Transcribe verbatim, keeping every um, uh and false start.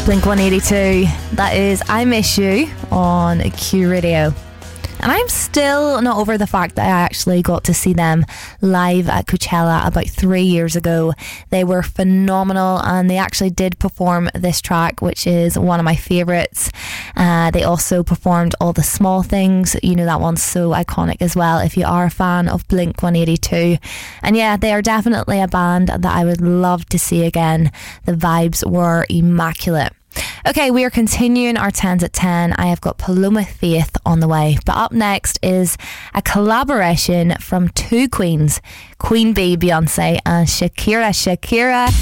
Blink one eighty-two. That is I Miss You on Q Radio. And I'm still not over the fact that I actually got to see them live at Coachella about three years ago. They were phenomenal, and they actually did perform this track, which is one of my favourites. Uh, they also performed All the Small Things. You know, that one's so iconic as well if you are a fan of Blink one eighty-two. And yeah, they are definitely a band that I would love to see again. The vibes were immaculate. Okay, we are continuing our tens at ten. I have got Paloma Faith on the way. But up next is a collaboration from two queens, Queen Bee, Beyonce, and Shakira. Shakira.